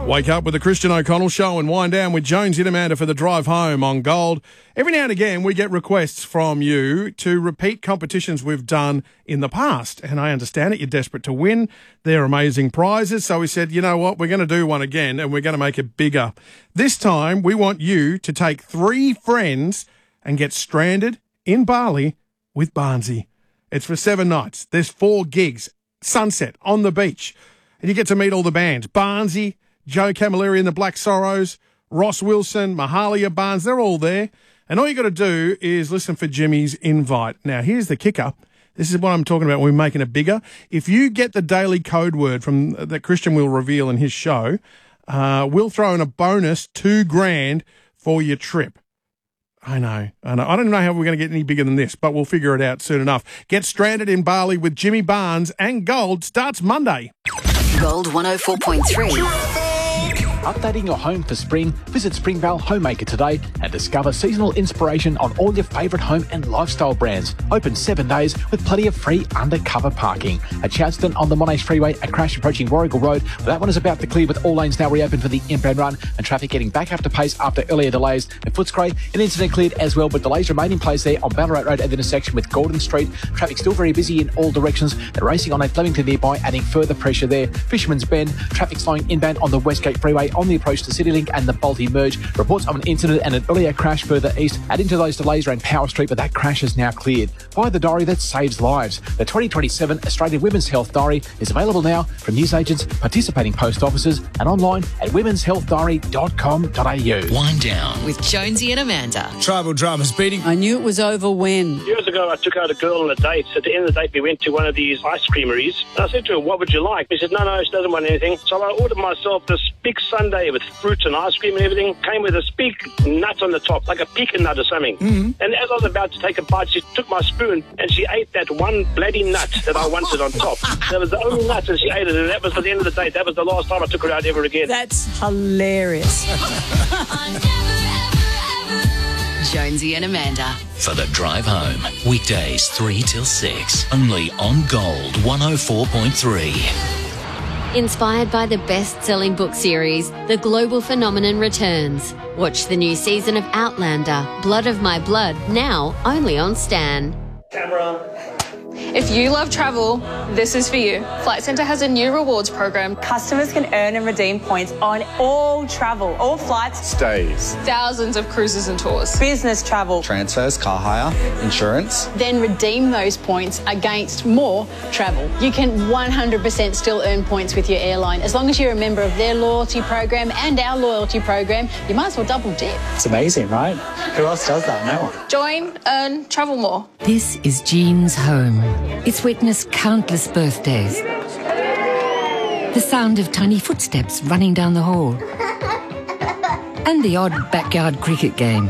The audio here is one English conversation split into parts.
Wake up with the Christian O'Connell Show and wind down with Jones and Amanda for the drive home on Gold. Every now and again, we get requests from you to repeat competitions we've done in the past. And I understand it. You're desperate to win. They're amazing prizes. So we said, you know what? We're going to do one again and we're going to make it bigger. This time, we want you to take 3 friends and get stranded in Bali with Barnsey. It's for 7 nights. There's 4 gigs. Sunset on the beach. And you get to meet all the bands. Barnsey, Joe Camilleri and the Black Sorrows, Ross Wilson, Mahalia Barnes, they're all there. And all you got to do is listen for Jimmy's invite. Now, here's the kicker. This is what I'm talking about when we're making it bigger. If you get the daily code word from that Christian will reveal in his show, we'll throw in a bonus $2,000 for your trip. I know. I don't know how we're going to get any bigger than this, but we'll figure it out soon enough. Get stranded in Bali with Jimmy Barnes and Gold starts Monday. Gold 104.3. Updating your home for spring? Visit Springvale Homemaker today and discover seasonal inspiration on all your favourite home and lifestyle brands. Open 7 days with plenty of free undercover parking. At Chadstone on the Monash Freeway, a crash approaching Warrigal Road. That one is about to clear with all lanes now reopened for the inbound run and traffic getting back up to pace after earlier delays. At Footscray, an incident cleared as well, but delays remain in place there on Ballarat Road at the intersection with Golden Street. Traffic still very busy in all directions. The racing on a Flemington nearby adding further pressure there. Fisherman's Bend, traffic slowing inbound on the Westgate Freeway on the approach to CityLink and the Balti merge. Reports of an incident and an earlier crash further east. Adding to those delays around Power Street, but that crash is now cleared. Buy the diary that saves lives. The 2027 Australian Women's Health Diary is available now from newsagents, participating post offices and online at womenshealthdiary.com.au. Wind down with Jonesy and Amanda. Tribal drama's beating. I knew it was over when. Years ago, I took out a girl on a date. At the end of the date, we went to one of these ice creameries. And I said to her, what would you like? She said, no, she doesn't want anything. So I ordered myself this big sundae with fruit and ice cream and everything. Came with this big nut on the top, like a pecan nut or something. Mm-hmm. And as I was about to take a bite, she took my spoon and she ate that one bloody nut that I wanted on top. That was the only nut, and she ate it. And that was at the end of the date. That was the last time I took her out ever again. That's hilarious. Jonesy and Amanda for the drive home. Weekdays 3 till 6. Only on Gold 104.3. Inspired by the best-selling book series, The Global Phenomenon returns. Watch the new season of Outlander, Blood of My Blood, now only on Stan. Camera. If you love travel, this is for you. Flight Centre has a new rewards program. Customers can earn and redeem points on all travel, all flights, stays, thousands of cruises and tours, business travel, transfers, car hire, insurance. Then redeem those points against more travel. You can 100% still earn points with your airline as long as you're a member of their loyalty program and our loyalty program. You might as well double dip. It's amazing, right? Who else does that? No one. Join, earn, travel more. This is Jean's home. It's witnessed countless birthdays. The sound of tiny footsteps running down the hall. And the odd backyard cricket game.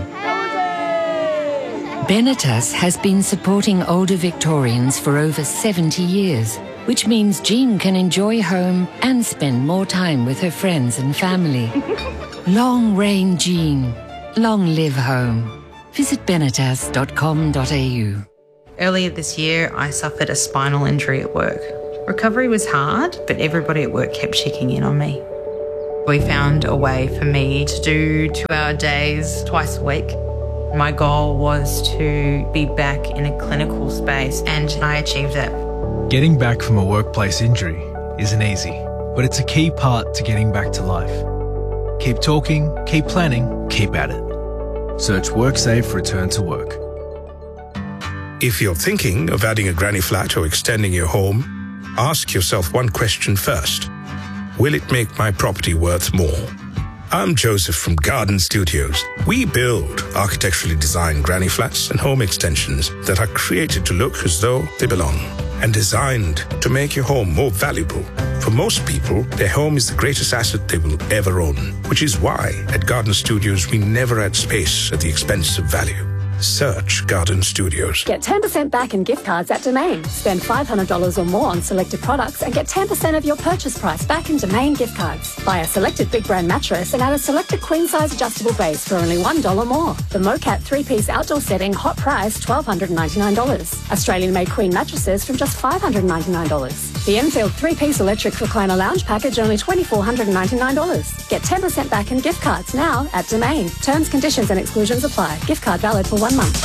Benetas has been supporting older Victorians for over 70 years, which means Jean can enjoy home and spend more time with her friends and family. Long reign Jean. Long live home. Visit benetas.com.au. Earlier this year, I suffered a spinal injury at work. Recovery was hard, but everybody at work kept checking in on me. We found a way for me to do 2-hour days twice a week. My goal was to be back in a clinical space, and I achieved that. Getting back from a workplace injury isn't easy, but it's a key part to getting back to life. Keep talking, keep planning, keep at it. Search WorkSafe Return to Work. If you're thinking of adding a granny flat or extending your home, ask yourself one question first. Will it make my property worth more? I'm Joseph from Garden Studios. We build architecturally designed granny flats and home extensions that are created to look as though they belong and designed to make your home more valuable. For most people, their home is the greatest asset they will ever own, which is why at Garden Studios we never add space at the expense of value. Search Garden Studios. Get 10% back in gift cards at Domain. Spend $500 or more on selected products and get 10% of your purchase price back in Domain gift cards. Buy a selected big brand mattress and add a selected queen size adjustable base for only $1 more. The Mocat 3-piece outdoor setting, hot price $1,299. Australian made queen mattresses from just $599. The Enfield 3-piece electric recliner lounge package only $2,499. Get 10% back in gift cards now at Domain. Terms, conditions and exclusions apply. Gift card valid for 1 month.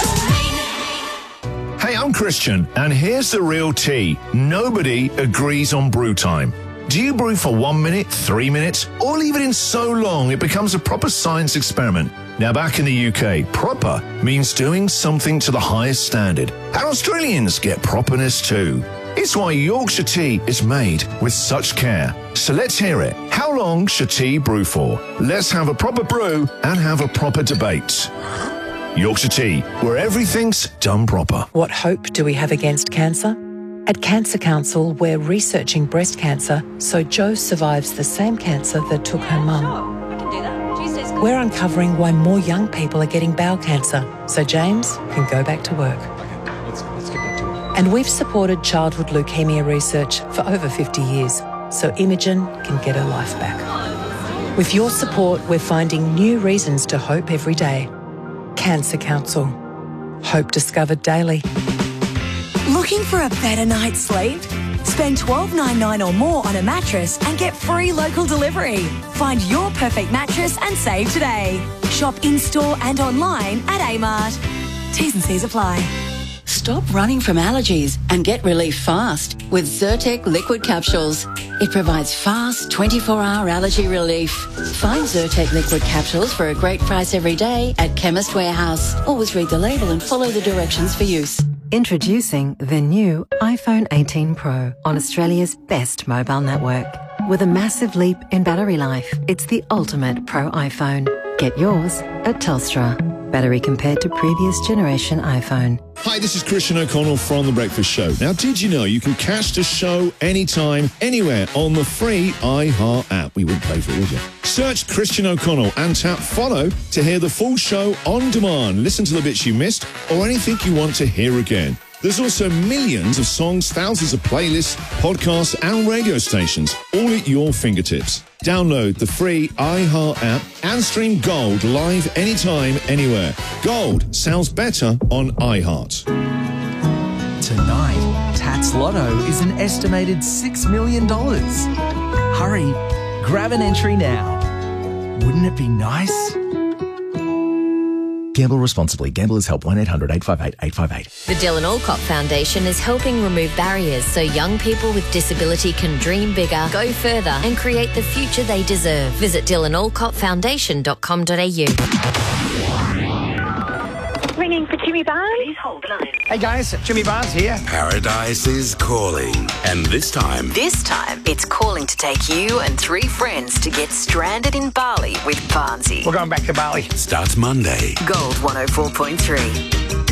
Hey, I'm Christian, and here's the real tea. Nobody agrees on brew time. Do you brew for 1 minute, 3 minutes, or leave it in so long it becomes a proper science experiment? Now, back in the UK, proper means doing something to the highest standard. And Australians get properness too. It's why Yorkshire tea is made with such care. So let's hear it. How long should tea brew for? Let's have a proper brew and have a proper debate. Yorkshire tea, where everything's done proper. What hope do we have against cancer? At Cancer Council, we're researching breast cancer so Jo survives the same cancer that took her mum. We're uncovering why more young people are getting bowel cancer so James can go back to work. Let's get back to work. And we've supported childhood leukemia research for over 50 years so Imogen can get her life back. With your support, we're finding new reasons to hope every day. Cancer Council. Hope discovered daily. Looking for a better night's sleep? Spend $12.99 or more on a mattress and get free local delivery. Find your perfect mattress and save today. Shop in-store and online at Amart. T's and C's apply. Stop running from allergies and get relief fast with Zyrtec liquid capsules. It provides fast 24-hour allergy relief. Find Zyrtec liquid capsules for a great price every day at Chemist Warehouse. Always read the label and follow the directions for use. Introducing the new iPhone 18 Pro on Australia's best mobile network. With a massive leap in battery life, it's the ultimate Pro iPhone. Get yours at Telstra. Battery compared to previous generation iPhone. Hi, this is Christian O'Connell from The Breakfast Show. Now, did you know you can catch the show anytime, anywhere on the free iHeart app? We wouldn't pay for it, would you? Search Christian O'Connell and tap follow to hear the full show on demand. Listen to the bits you missed or anything you want to hear again. There's also millions of songs, thousands of playlists, podcasts and radio stations, all at your fingertips. Download the free iHeart app and stream Gold live anytime, anywhere. Gold sounds better on iHeart. Tonight, Tats Lotto is an estimated $6 million. Hurry, grab an entry now. Wouldn't it be nice? Gamble responsibly. Gamblers Help 1-800-858-858. The Dylan Alcott Foundation is helping remove barriers so young people with disability can dream bigger, go further and create the future they deserve. Visit dylanalcottfoundation.com.au. Ringing for Jimmy Barnes. Please hold the line. Hey guys, Jimmy Barnes here. Paradise is calling. And this time, it's calling to take you and 3 friends to get stranded in Bali with Barnesy. We're going back to Bali. Starts Monday. Gold 104.3.